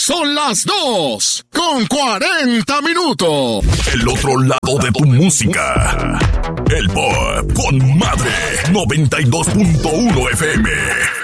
Son las 2:40 minutos. El otro lado de tu música. El Pop con Madre 92.1 FM.